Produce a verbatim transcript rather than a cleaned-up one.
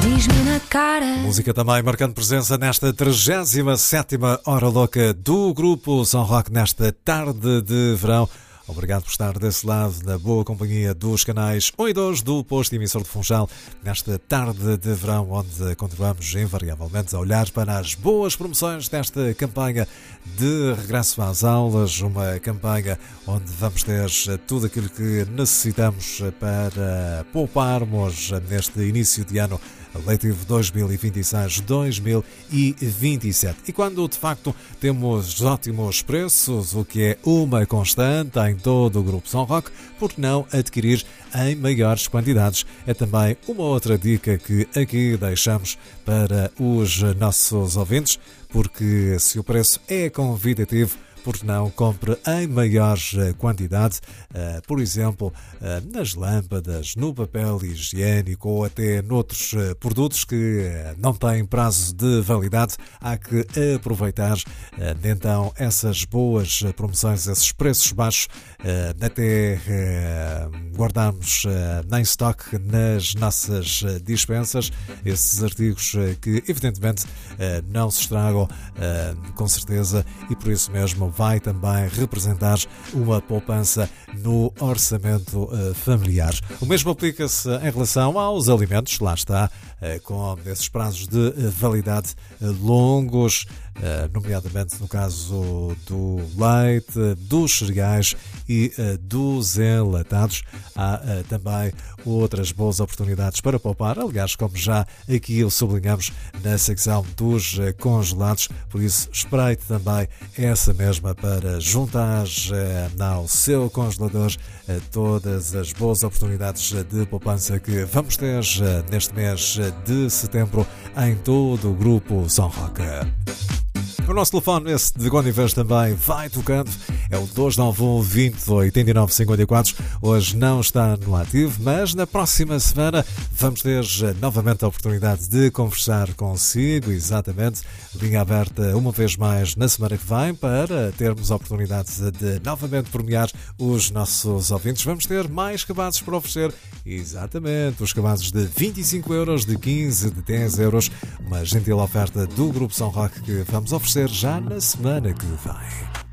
Diz-me na cara. Música também marcando presença nesta trigésima sétima Hora Louca do Grupo São Roque nesta tarde de verão. Obrigado por estar desse lado, na boa companhia dos canais um e dois do posto emissor de Funchal, nesta tarde de verão, onde continuamos invariavelmente a olhar para as boas promoções desta campanha de regresso às aulas, uma campanha onde vamos ter tudo aquilo que necessitamos para pouparmos neste início de ano letivo dois mil e vinte e seis dois mil e vinte e sete. E quando de facto temos ótimos preços, o que é uma constante em todo o Grupo São Roque, por que não adquirir em maiores quantidades? É também uma outra dica que aqui deixamos para os nossos ouvintes, porque se o preço é convidativo, por que não compre em maior quantidade, uh, por exemplo, uh, nas lâmpadas, no papel higiênico ou até noutros uh, produtos que uh, não têm prazo de validade. Há que aproveitar uh, então essas boas promoções, esses preços baixos, uh, até uh, guardarmos uh, em estoque nas nossas dispensas esses artigos uh, que evidentemente uh, não se estragam uh, com certeza, e por isso mesmo vai também representar uma poupança no orçamento uh, familiar. O mesmo aplica-se em relação aos alimentos, lá está, uh, com esses prazos de uh, validade uh, longos, uh, nomeadamente no caso do leite, dos cereais e uh, dos enlatados. Há uh, também outras boas oportunidades para poupar, aliás, como já aqui o sublinhamos na secção dos uh, congelados, por isso espreite também essa mesma para juntar uh, ao seu congelador uh, todas as boas oportunidades de poupança que vamos ter uh, neste mês de setembro em todo o Grupo São Roque. O nosso telefone, esse de quando em vez também, vai tocando. É o dois nove um, vinte, oitenta e nove, cinquenta e quatro. Hoje não está no ativo, mas na próxima semana vamos ter novamente a oportunidade de conversar consigo. Exatamente, linha aberta uma vez mais na semana que vem para termos a oportunidade de novamente premiar os nossos ouvintes. Vamos ter mais cabazes para oferecer. Exatamente, os cabazes de vinte e cinco euros, de quinze, de dez euros. Uma gentil oferta do Grupo São Roque que vamos oferecer já na semana que vem.